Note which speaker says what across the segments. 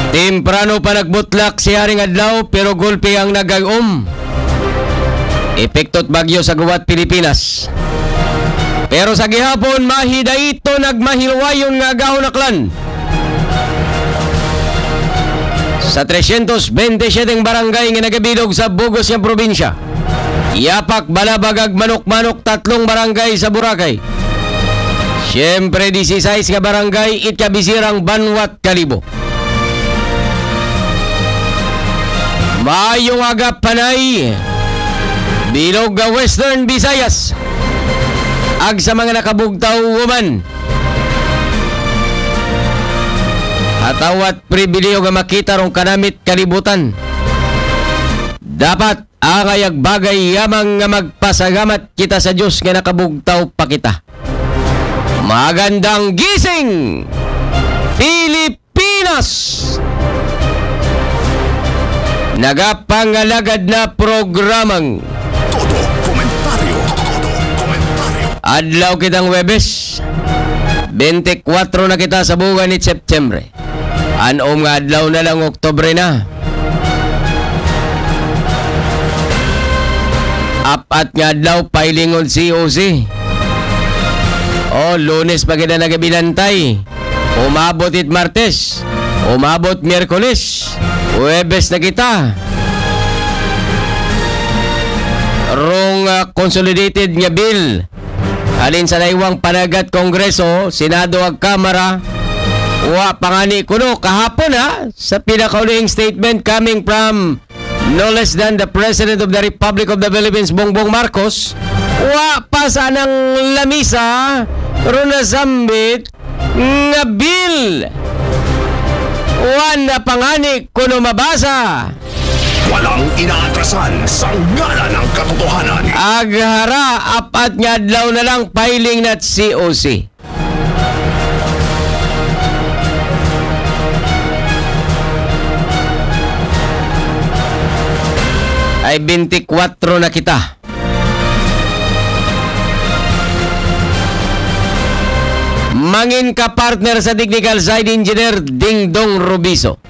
Speaker 1: Temprano pa nagbutlak si Haring Adlaw pero gulpi ang nagagum. Epektot bagyo sa Gubat, Pilipinas. Pero sa gihapon, mahida ito nagmahilwayon nga gahonaklan. Sa 327 barangay nga nagabilog sa Bugos nga probinsya. Yapak, Balabagag, Manok-Manok, 3 barangay sa Boracay. Siyempre, 16 nga barangay itkabisirang Banwat, Kalibo. Maayong aga panay, bilog nga Western Visayas. Ag sa mga nakabugtaw woman. Atawat pribiliyo nga makita rong kanamit kalibutan. Dapat angayag bagay yamang nga magpasagamat kita sa Diyos nga nakabugtaw pa kita. Magandang gising, Pilipinas! Nagapangalagad na programang
Speaker 2: Todo komentaryo.
Speaker 1: Adlaw kitang Webes 24 na kita sa buwan ni September. Anom nga adlaw na lang Oktobre na. Apat nga adlaw pailingon COC. Lunes pagida nagabilantay. Umabot it Martes. Umabot Miyerkules. Huwebes na kita. Rong consolidated nga bill. Alin sa naiwang panagat Kongreso, Senado ag Kamara. Wa pangani kuno kahapon sa pinakauling statement coming from no less than the President of the Republic of the Philippines, Bongbong Marcos. Wa pa sanang lamisa pero nasambit nga bill. Wala pangani kuno mabasa.
Speaker 2: Walang inaatrasan sa ngalan ng katotohanan.
Speaker 1: Aghara, apat nga adlaw na lang filing na COC. Ay 24 na kita. Mangin ka partner sa technical side engineer Dingdong Rubiso.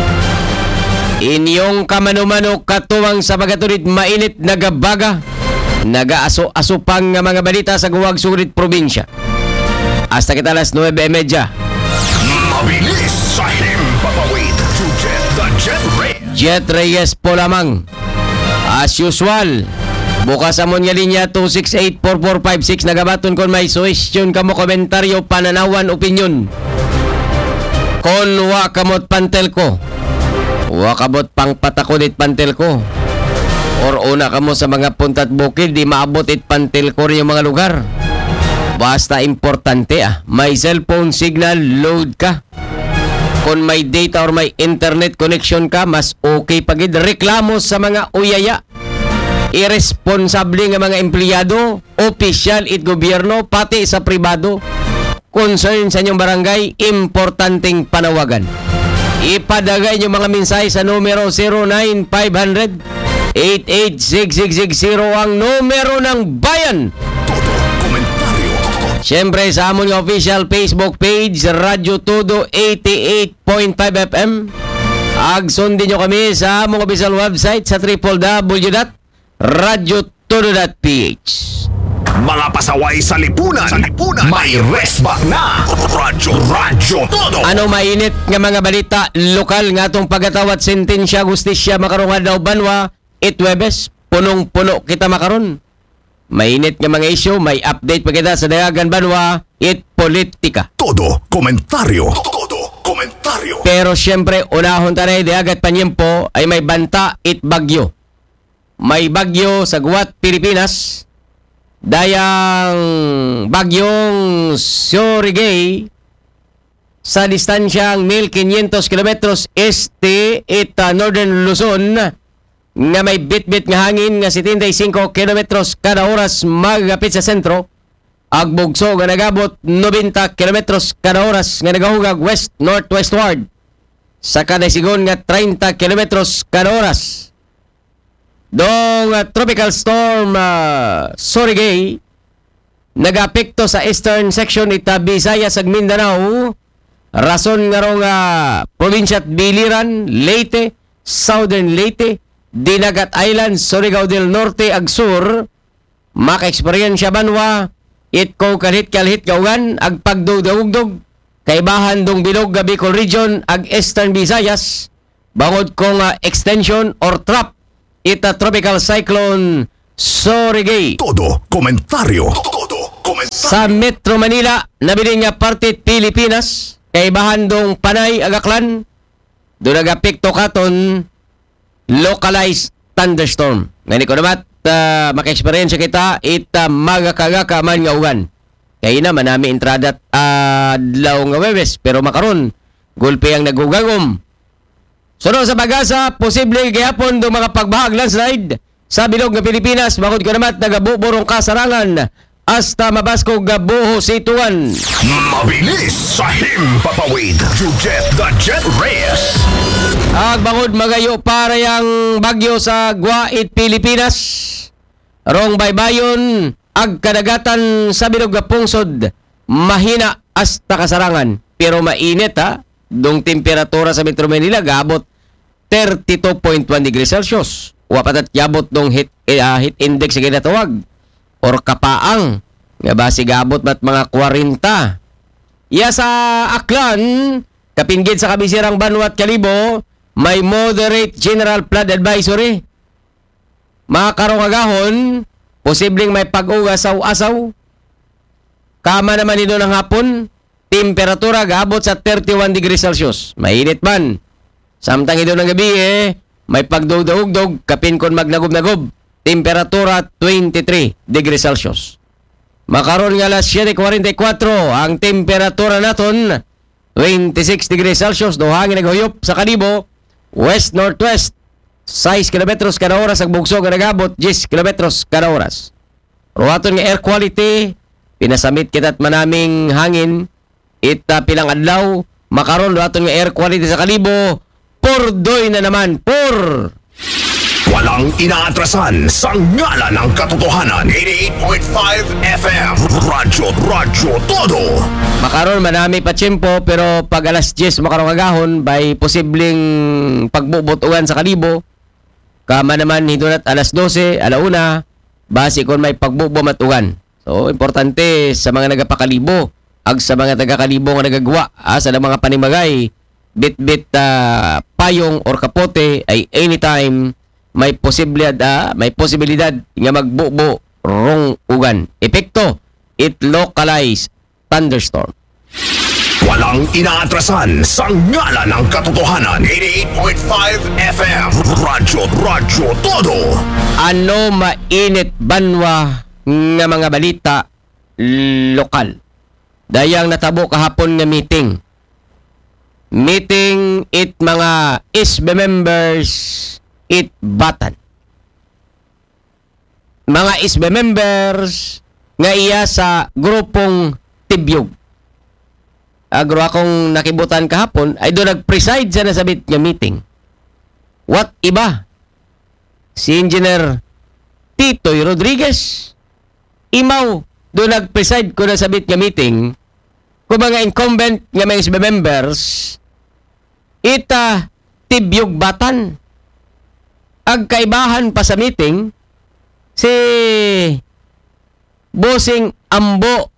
Speaker 1: Inyong kamano-mano katuwang sa pagatulit mainit nagabaga, nagaaso-asupang nga mga balita sa Guwag Surit Probinsya. Hasta kita alas 9:30.
Speaker 2: Mabilis sa himpapawid to get the Jet Reyes.
Speaker 1: Jet Reyes po lamang. As usual, bukas amon nga linya 268-4456. Nagabaton kon may suggestion kamo, komentaryo, pananawan, opinyon. Kon wa kamot pantel ko, wa kabot pang patakod it pantel ko. Or una kamo sa mga puntat bukid, di maabot it pantel ko rin yung mga lugar. Basta importante may cellphone signal load ka. Kung may data or may internet connection ka, mas okay pagid. Reklamo sa mga uyaya, irresponsable nga mga empleyado, opisyal it gobyerno, pati sa pribado. Concern sa inyong barangay, importanteng panawagan. Ipadagay nyo mga mensahe sa numero 09500-886-660 ang numero ng bayan.
Speaker 2: Todo komentaryo.
Speaker 1: Siyempre sa amon nga official Facebook page, Radyo Todo 88.5 FM. Agsundin nyo kami sa among official website sa www.radyotodo.ph.
Speaker 2: Mga pasaway sa lipunan. May resback na. Radyo Todo.
Speaker 1: Ano mainit nga mga balita lokal nga atong pagatawat sentensya justisya makarong adlaw banwa Webes, punong-puno kita makaron. Mainit nga mga issue, may update pa kita sa dayagan banwa politika.
Speaker 2: Todo komentaryo.
Speaker 1: Pero siyempre unahon tanay dayagat panyempo ay may banta bagyo. May bagyo sa Guwat, Pilipinas. Dayang bagyong Sorigay sa distansyang 1,500 kilometros este at Northern Luzon nga may bit-bit nga hangin nga 75 kilometros kada oras magapit sa sentro. Agbugso nga nagabot 90 kilometros kada oras nga nagahugag west-northwestward sa kada sigon nga 30 kilometros kada oras. Dong tropical storm Sorigay nagapekto sa eastern section ita Visayas ug Mindanao Rason nga raw nga probinsya at Biliran, Leyte, Southern Leyte, Dinagat Island, Surigao del Norte ag Sur, maka-eksperyensya banwa, itko kalhit kaugan, ag pagdugdugdug, kaibahan dong bilog ga Bicol Region ag Eastern Visayas, bangod kong extension or trap, ita tropical cyclone Sorigay.
Speaker 2: Todo komentaryo. Todo komentaryo.
Speaker 1: Sa Metro Manila, nabiling nga partit Pilipinas, kaibahan dong Panay agaklan, doon nagapikto katon localized thunderstorm. Ngayon ko naman, maka-experience kita, ita magakagaka man nga ugan. Kaya na, manami intradat adlaw nga Webes, pero makaron, gulpi ang nagugagom. Sunod sa bagasa, posible gayapon do mga pagbahag landslide sa bilog ng Pilipinas. Bakod ko naman, nagabuborong kasarangan hasta mabasko gabuho situan.
Speaker 2: Mabilis sa himpapawid. Jujet the Jet Reyes.
Speaker 1: Agbangod magayo para yang bagyo sa Guait, Pilipinas. Rong baybayon, ag kadagatan sa bilog nga pungsod, mahina hasta kasarangan. Pero mainit dong temperatura sa Metro Manila, gabot 32.1 degrees Celsius. Wapatat yabot dong heat index sa ginatawag or kapaang nga basi gabot mat mga 40. Iya sa Aklan, kapinggid sa kabisirang Banwa at Kalibo, may moderate general flood advisory. Mga karong agahon, posibleng may pag-uga sa asaw. Kama naman nito ng hapon, temperatura gabot sa 31 degrees Celsius. Mainit man. Samtang ito ng gabi may pagdugdog-dug, kapin kon magnagob-nagob. Temperatura 23 degrees Celsius. Makaroon nga alas 7:44, ang temperatura naton 26 degrees Celsius. Duhangin naghuyop sa Kalibo, west-northwest, 6 kilometros kada oras. Ang bugsog nga nagabot 10 kilometros kada oras. Ruwaton nga air quality, pinasamit kita't manaming hangin, pilang adlaw, makaroon ruwaton nga air quality sa Kalibo, Pordoy na naman,
Speaker 2: Walang inaatrasan sa ngala ng katotohanan. 88.5 FM. Radyo Todo.
Speaker 1: Makaroon manami pa tiyempo, pero pag alas 10 makaroon agahon, by posibleng pagbubutuan sa Kalibo, kama naman hidunat alas 12, alauna, base kon may pagbubumatugan. So, importante sa mga nagapakalibo, ag sa mga taga-Kalibo nga nagagawa, sa mga panimagay, bit-bit payong or kapote ay anytime may posibilidad nga magbubo rong ugan. Epekto, it localized thunderstorm.
Speaker 2: Walang inaatrasan sa ngala ng katotohanan. 88.5 FM. Radyo Todo.
Speaker 1: Ano mainit banwa nga mga balita lokal? Dayang natabo kahapon nga meeting it mga ISBE members, it Batan. Mga ISBE members nga iya sa grupong Tibyog. Agro akong nakibutan kahapon, ay doon nag-preside sa nasabit nga meeting. What iba? Si Engineer Titoy Rodriguez. Imaw, doon nag-preside ko nasabit nga meeting, kung mga incumbent nga mga ISBE members, ita Tibyog Batan. Ag kaibahan pa sa meeting, si Bossing Ambo,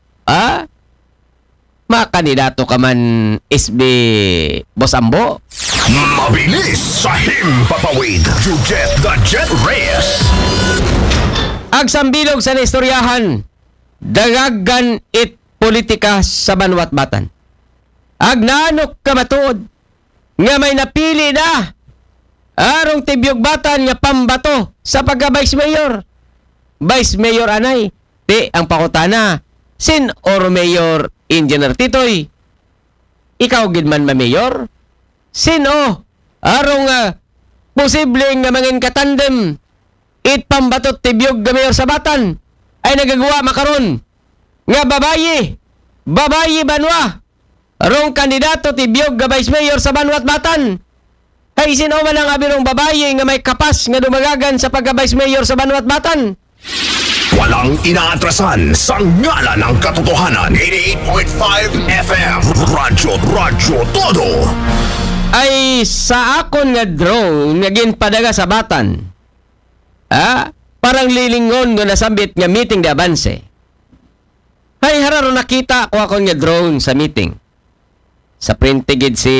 Speaker 1: makandidato ka man SB Boss Ambo.
Speaker 2: Mabilis sa himpapawid. Jujet the Jet Reyes.
Speaker 1: Ag sambilog sa naistoryahan, dagagan it politika sa Banwa at Batan. Ag nanok ka matuod, nga may napili na arong Tibyog Batan nga pambato sa pagka-Vice Mayor. Vice Mayor anay, ang pakutana, sin or Mayor Engineer Titoy. Ikaw gid man ma-mayor? Sino? Arong posibleng nga mangin katandem it pambato Tibyog nga mayor sa Batan ay nagagawa makaron nga babayi Banwa. Arong kandidato Tibyog nga Vice Mayor sa Banwa at Batan. Ay sino man ang abirong babayi nga may kapas nga dumagagan sa pagka-Vice Mayor sa Banwa at Batan?
Speaker 2: Walang inaatrasan sa ngala ng katotohanan. 88.5 FM. Radyo Todo.
Speaker 1: Ay sa akon nga drone nga ginpadaga sa batan. Parang lilingon nga nasambit nga meeting de Avance. Ay hararo nakita ko akon nga drone sa meeting. Sa printigid si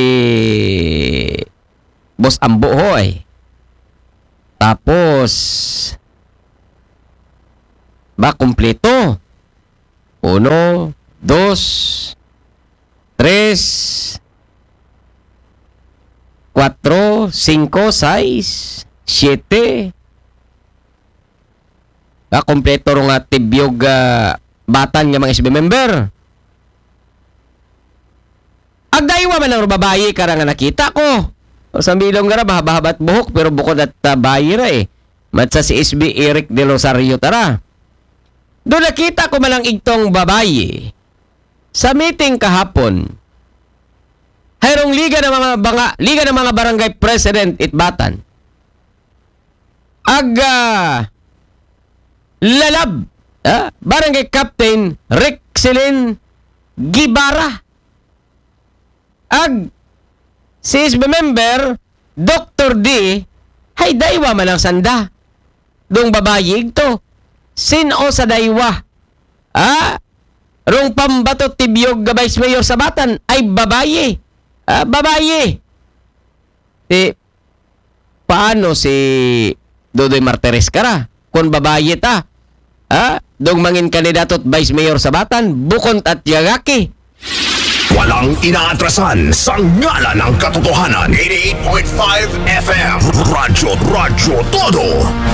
Speaker 1: Boss Ambo hoy. Tapos kumpleto. 1, 2, 3, 4, 5, 6, 7. Kompleto ro nga tibyog batan nga mga SB member. Agdaywa man ang babayi kara nga nakita ko. O sa bilong nga bahaba-habat buhok pero bukod at bayi ra eh. Matsa si SB Eric De Rosario tara. Doon nakita ko malang igtong babayi sa meeting kahapon. Hayrong liga ng mga barangay president itbatan. Lalab, barangay captain Rexelin Gibara. Si SB member Dr. D hay daywa man ang sanda. Dong babayi ito. Sino sa daywa? Rong pambato tibyog gabay mayor sa batan ay babayi. Babayi. Paano si Dodoy Martires kara? Kung babayi ta. Dong mangin kandidato at vice mayor sa batan, bukont at yagaki.
Speaker 2: Walang inaatrasan sa ngala ng katotohanan. 88.5 FM. Radyo Todo.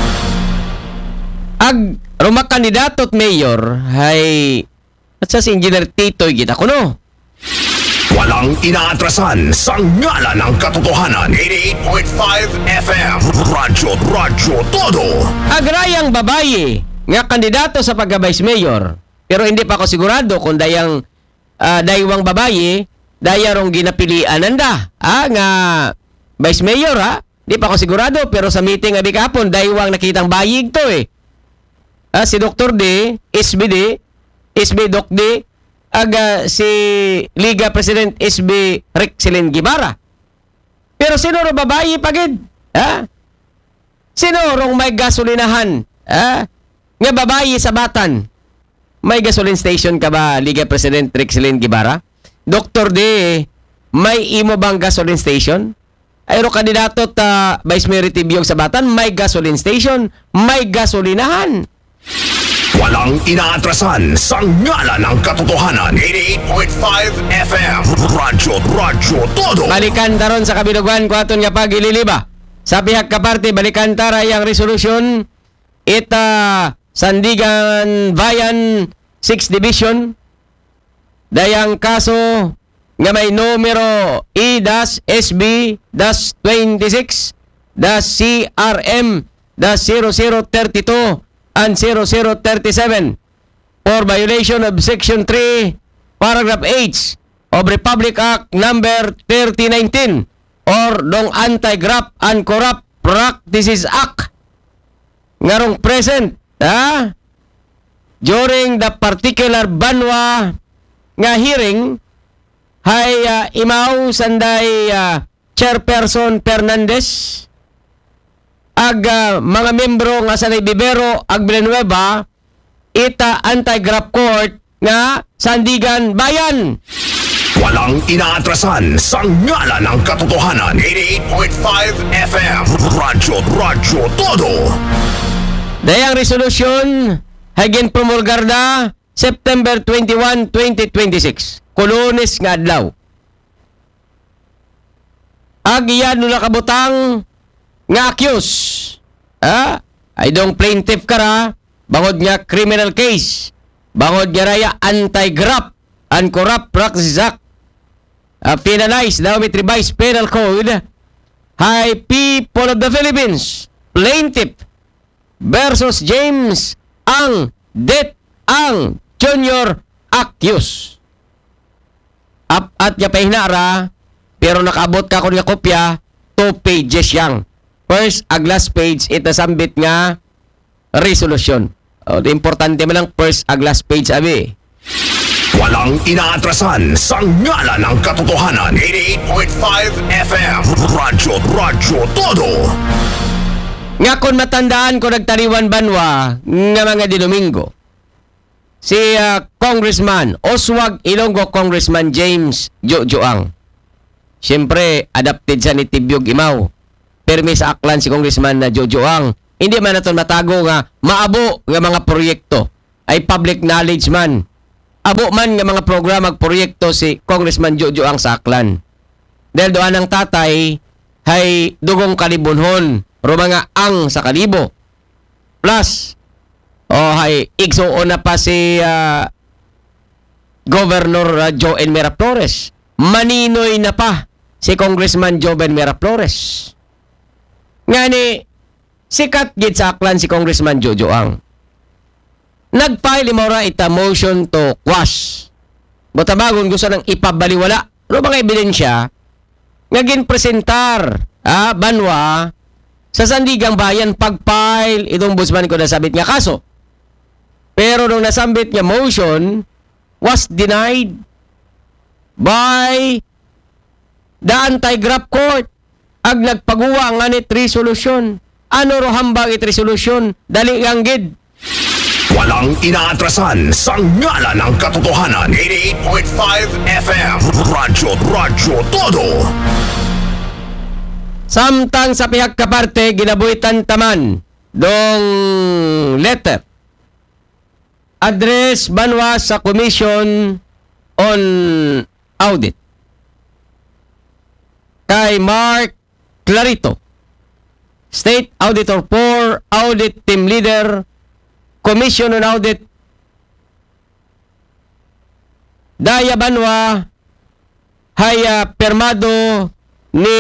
Speaker 1: Rumak kandidato at mayor ay at sa si Engineer Titoy kita ko no.
Speaker 2: Walang inaatrasan sa ngala ng katotohanan. 88.5 FM. Radyo Todo.
Speaker 1: Agrayang babayi nga kandidato sa pagka-vice mayor. Pero hindi pa ako sigurado kung daywang babayi, dayarong ginapilian nanda. Nga vice mayor Hindi pa ako sigurado pero sa meeting abi kahapon daywang nakitang bayig to eh. Si Dr. D, SB Doc D, si Liga President SB Rexelin Gibara. Pero sino ro babayi pagid? Sino rong may gasolinahan? Nga babayi sa batan. May gasoline station ka ba, Liga President Rexelin Gibara? Dr. D, may imo bang gasoline station? Ayro kandidato ta Vice Mayor Tibyog sa batan, may gasoline station, may gasolinahan.
Speaker 2: Walang inaatrasan sa ngala ng katotohanan. 88.5 FM. Radyo Todo.
Speaker 1: Balikan taron sa kabinugan ko aton nga pagililiba. Sa pihak kaparte, balikan tara yung resolution Sandigan Bayan 6 Division. Dayang kaso nga may numero E-26-26-CRM-0032 and 0037 for violation of Section 3, Paragraph H of Republic Act Number 3019 or dong Anti-Graft and Corrupt Practices Act. Ngarong present, during the particular banwa nga hearing, hay imaw sanday Chairperson Fernandez, mga membro nga sa Bibero ag Villanueva Anti-Graft Court nga Sandigan Bayan.
Speaker 2: Walang inaatrasan sa ngala ng katotohanan. 88.5 FM. Radyo Todo.
Speaker 1: Dayang resolution hagin promulgarda September 21, 2026. Kolones nga adlaw. Agiyan nula kabutang nga accuse. Ay dong plaintiff kara, bangod nga criminal case, bangod nga raya Anti-Graft and Corrupt Practices Act, penalized now with revised penal code, High People of the Philippines, plaintiff versus James Ang Det Ang Jr. accused. At ya pahinara, pero nakaabot ka ko nga kopya, 2 pages yang. First, ag last page, itasambit nga resolution. O, importante man lang first ag last page abi.
Speaker 2: Walang inaatrasan sa ngala ng katotohanan. 88.5 FM. Radyo Todo.
Speaker 1: Nga kon matandaan ko nagtaliwan banwa nga mga di Domingo. Si Congressman Oswag Ilonggo, Congressman James Jojoang. Siyempre, adapted sa ni Tibyog Imaw. Permi sa aklan si Congressman na Jojoang. Hindi man naton matago nga maabo nga mga proyekto. Ay public knowledge man. Abo man nga mga programa ag proyekto si Congressman Jojoang sa aklan. Dahil doon ang tatay hay dugong kalibunhon. Ro mga ang sa kalibo. Plus, hay igsuon na pa si Governor Joel Miraflores. Maninoy na pa si Congressman Joven Miraflores. Ngani, sikat gid sa aklan si Congressman Jojoang. Nag-file mo ra ita motion to quash. Botabagon gusto nang ipabaliwala. Ano mga ebidensya nga ginpresentar banwa sa Sandigang Bayan pag-file itong busman ko nasabit nga kaso. Pero nung nasambit nga motion was denied by the anti-graft court. Ag nagpaguwa nga nit resolution. Ano ro hambang it resolution? Dali ang gid.
Speaker 2: Walang inaatrasan sa ngala ng katotohanan. 88.5 FM. Radyo Todo.
Speaker 1: Samtang sa pihak kaparte, ginabuhitan taman dong letter. Address banwa sa Commission on Audit. Kay Mark Clarito, State Auditor 4, Audit Team Leader, Commission on Audit. Daya banwa haya permado ni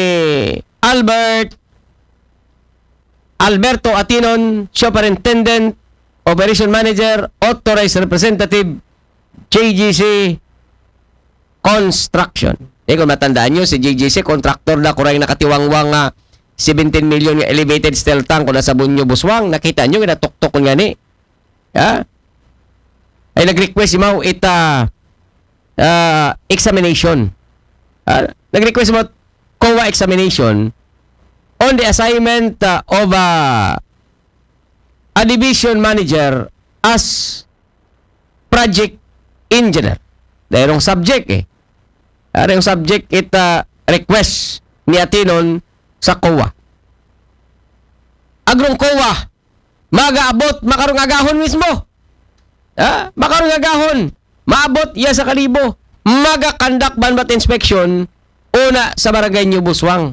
Speaker 1: Alberto Atinon, Superintendent, Operation Manager, Authorized Representative, JGC Construction. Kung matandaan nyo, si JGC, contractor na kurang nakatiwangwang 17 million yung elevated steel tank kung nasa Bunyo, Buswang. Nakita nyo, ginatuktok nga ni. Ay nag-request si Mau ita examination. Nag-request mo COA examination on the assignment of a division manager as project engineer. Dahil yung subject yung subject request ni Atinon sa COA. Agrong COA, mag-aabot, makarong agahon mismo. Makarong agahon, maabot iya sa kalibo. Maga-conduct banbat inspection una sa barangay New Buswang.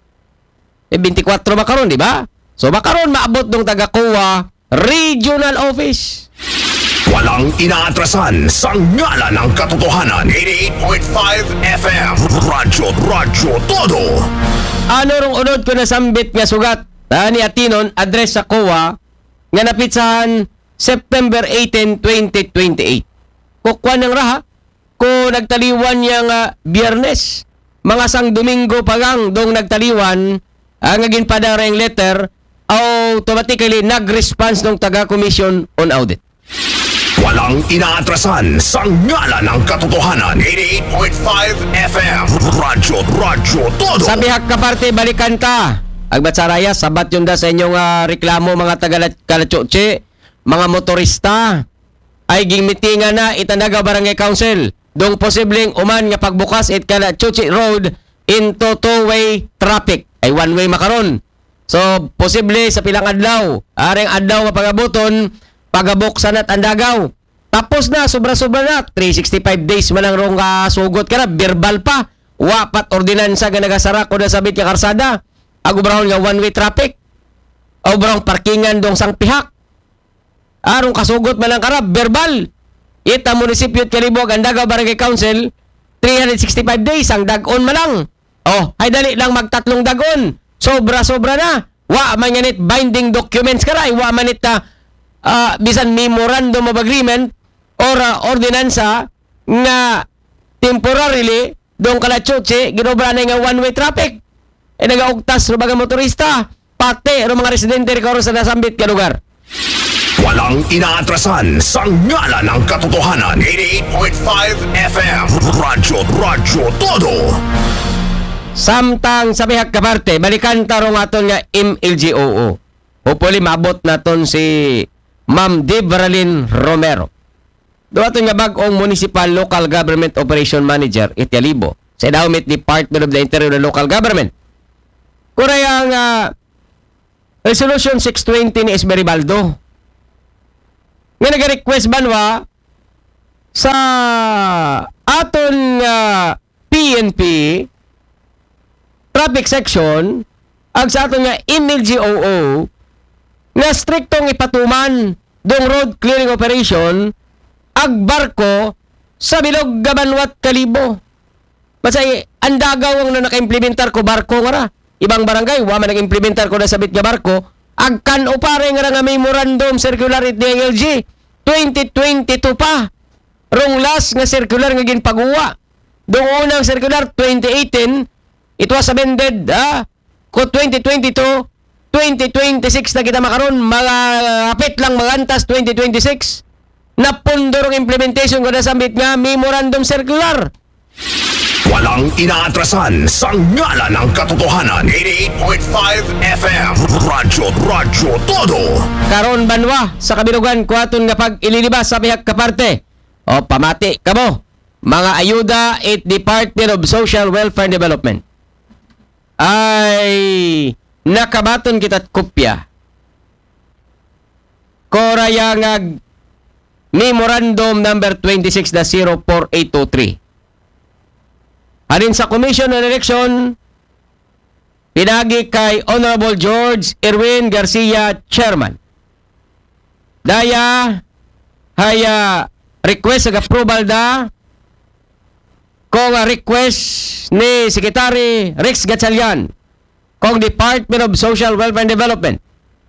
Speaker 1: 24 makaron, di ba? So makaron maabot dong taga COA Regional Office.
Speaker 2: Walang inaatrasan sa ngala ng katotohanan. 88.5 FM. Radyo Todo.
Speaker 1: Ano rong unod ko nasambit nga sugat ni Atinon address sa COA nga napitsahan September 18, 2028. Kukwa ng raha ko nagtaliwan yang Biyernes. Mga sang Domingo pagang dong nagtaliwan ang ginpadarang letter automatically nag-response ng taga-Commission on Audit.
Speaker 2: Walang inaatrasan sa ngala ng katotohanan. 88.5 FM. Radyo Todo.
Speaker 1: Sa bihak kaparte, balikan ta. Agbatsaraya, sabat yun da sa inyong reklamo mga taga-Kalatsoche, mga motorista. Ay gimitingan na itanaga Barangay Council. Dong posibleng uman nga pagbukas it Kalatsoche Road into two-way traffic. Ay one-way makaron. So, posible sa pilang adlaw. Aring adlaw mapagabuton, pagabuksan at andagaw. Tapos na, sobra-sobra na. 365 days malang rong sugot ka na. Verbal pa. Wapat ordinansa nga nagasara ko na sabit nga karsada. Agubrahon nga one-way traffic. Agubrahon parkingan dong sang pihak. Arong kasugot malang karab. Verbal. Ita munisipyo at Kalibog, andagaw Barangay Council, 365 days ang dag-on malang. Ay dali lang magtatlong dag-on. Sobra-sobra na. Wa man ganit binding documents karay. Wa man it bisan memorandum of agreement or ordinansa nga temporarily dong Kalatsoche ginobra na nga one-way traffic. Nagaugtas ro mga motorista, pati ro mga residente ro sa nasambit ka lugar.
Speaker 2: Walang inaatrasan sa ngala ng katotohanan. 88.5 FM. Radyo Todo.
Speaker 1: Samtang sabihag kaparte, balikan tarong aton nga MLGOO. Hopefully maabot naton si Ma'am Devralyn Romero. Doon aton nga bagong Municipal Local Government Operation Manager, Ityalibo, sa Endowment Department of the Interior and Local Government. Kuraya nga Resolution 620 ni Esmeribaldo. Nga nag-request banwa sa aton PNP traffic section ag sa aton nga MLGOO na striktong ipatuman dong road clearing operation ag barko sa bilog Gabanwat Kalibo. Masay andagaw ang na naka-implementar ko barko nga ra. Ibang barangay wa man nag-implementar ko na sabit nga barko ag kan-o pare nga memorandum circular it DNLG 2022 pa. Rong last nga circular nga ginpagawa. Dong unang circular 2018 it was amended ko 2022, 2026 na kita makaron, mga hapit lang magantas 2026. Napundor ang implementation ko na sambit nga memorandum circular.
Speaker 2: Walang inaatrasan sa ngala ng katotohanan. 88.5 FM. Radyo Todo.
Speaker 1: Karon banwa sa kabilugan ko aton nga pag ililibas sa bihag kaparte. O pamati kamo mga ayuda at Department of Social Welfare and Development. Ay nakabaton kita't kopya. Koraya nga memorandum number 26-04823. Halin sa Commission on Election, pinagi kay Honorable George Erwin Garcia, Chairman. Daya, haya request ag approval da kung request ni Secretary Rex Gatchalian kung Department of Social Welfare and Development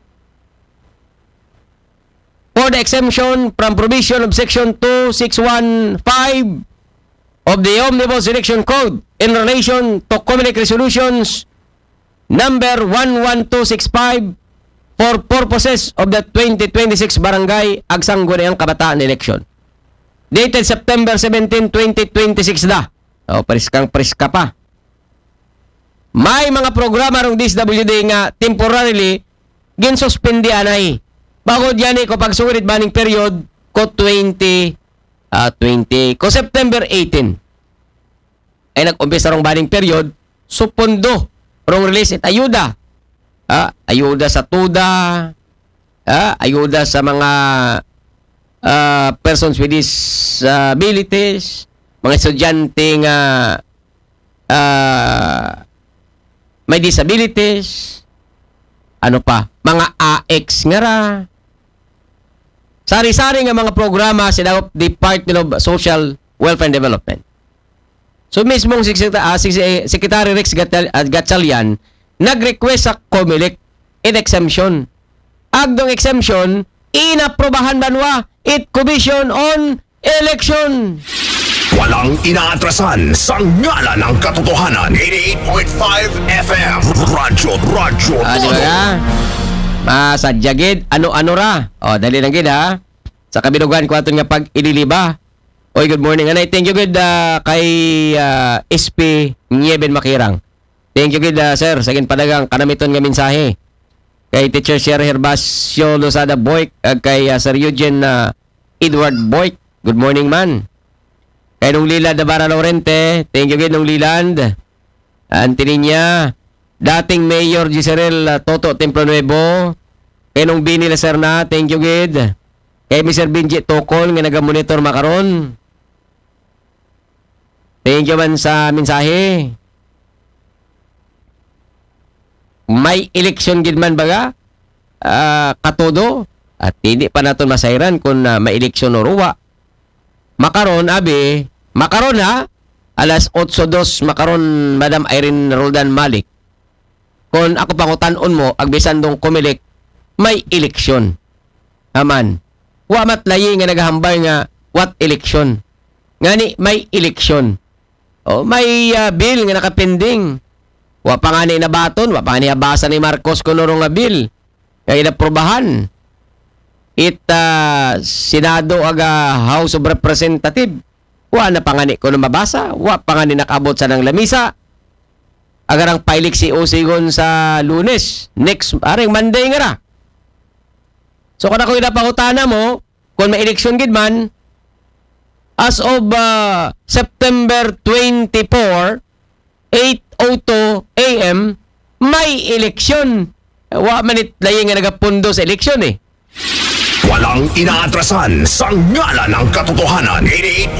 Speaker 1: for the exemption from provision of Section 2615 of the Omnibus Election Code in relation to Comelec Resolutions number 11265 for purposes of the 2026 Barangay Agsanggunayang Kabataan Election. Dated September 17, 2026 na. O, preska pa. May mga programa rong DSWD nga temporarily ginsuspendi anay. Bago diyan ko pagsulit banning period ko 20 ko September 18 ay nag-umpisa rong banning period supondo rong release it ayuda ayuda sa tuda ayuda sa mga persons with disabilities, mga estudyante nga may disabilities, ano pa, mga AX nga ra. Sari-sari nga mga programa sa Department of Social Welfare and Development. So mismong Secretary Rex Gatchalian nag-request sa Comelec in exemption. Agdong exemption, inaprobahan banwa it Commission on Election.
Speaker 2: Walang inaatrasan sa ngala ng katotohanan. 88.5 FM. Radyo Todo.
Speaker 1: Di ba ka? Masadyagid, ano-ano ra. O, dali lang gid ha. Sa kabilugan ko aton nga pag ililiba. Oy, good morning. Anay, thank you good kay SP Nieben Makirang. Thank you good sir. Sagin padagang kanamiton nga mensahe. Kay Teacher Sierra Herbacio Lozada Boyk, kay Sir Eugene Edward Boyk. Good morning man. Kay nung Liland Navarra Laurente, thank you good nung Liland. Antinin niya. Dating Mayor Giserel Toto Templo Nuevo. Kay nung Bini Lacerna, thank you good. Kay Mr. Benji Tokol, nga nagamonitor makaron. Thank you man sa mensahe. May eleksyon gid man baga? Katodo? At hindi pa natin masayran kung may eleksyon o ruwa. Makaron, abi. Makaron ha? Alas 8:02 makaron, Madam Irene Roldan Malik. Kung ako pangutanon mo, agbisan dong Comelec, may eleksyon. Aman. Wa matlayi nga naghambay nga what election. Ngani may eleksyon. O may bill nga nakapending. Wa pa nga ni nabaton, wa pa nga ni abasa ni Marcos kuno nga bill nga inaprobahan. Senado aga House of Representative. Wa na pangani ko na mabasa, wa pangani nakabot sa ng lamisa. Agarang pailik si Osigon sa Lunes, next aring Monday nga ra. So kada ko ipangutana mo, kung may eleksyon gid man, as of September 24, 8:02 AM, may eleksyon. Wa manit laing nga nagapundo sa eleksyon eh.
Speaker 2: Walang inaatrasan sa ngalan ng katotohanan. 88